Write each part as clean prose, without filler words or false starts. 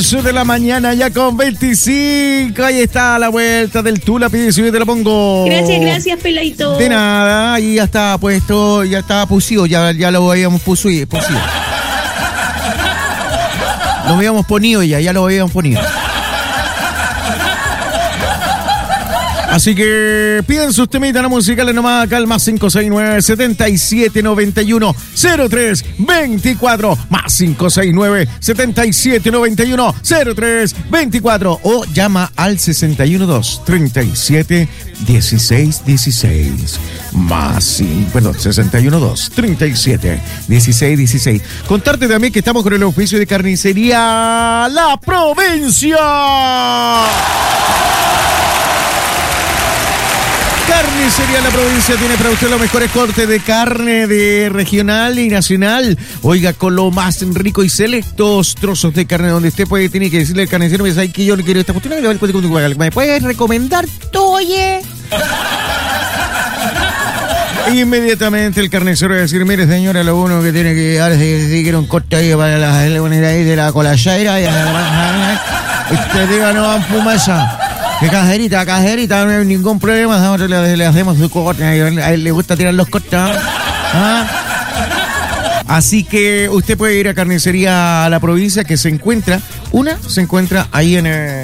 11 de la mañana, ya con 25. Ahí está la vuelta del Tula, pide si yo te lo pongo. Gracias, peladito. De nada, y ya está puesto, ya está pusido, ya lo habíamos pusido. Lo habíamos ponido ya lo habíamos ponido. Así que piden sus temitas no musicales nomás acá al más 569-7791-0324 más 569-7791-0324 o llama al 612-37-1616 más 612-37-1616. Contarte también que estamos con el oficio de carnicería La Provincia. Carnicería La Provincia tiene para usted los mejores cortes de carne de regional y nacional. Oiga, con lo más rico y selectos trozos de carne donde usted tiene que decirle al carnicero, ¿sabes que yo le quiero esta cuestión? ¿Me puedes recomendar tú, oye? Inmediatamente el carnicero va a decir, mire señora, lo uno que tiene que dar es que si quiere un corte ahí para la ahí de la colayera y usted diga, no van fumasa. Que cajerita, no hay ningún problema. Nosotros le hacemos su corte. A él le gusta tirar los cortes. ¿Ah? Así que usted puede ir a Carnicería La Provincia, que se encuentra ahí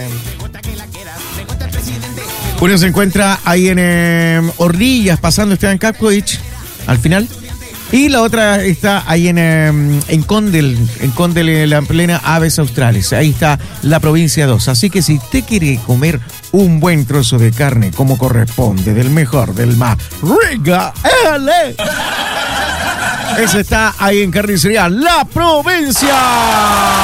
en Ordillas, pasando Esteban Kapkovich, al final. Y la otra está ahí en Condel, en la plena Aves Australes. Ahí está La Provincia 2. Así que si usted quiere comer un buen trozo de carne como corresponde, del mejor, del más rica, ese está ahí en Carnicería La Provincia.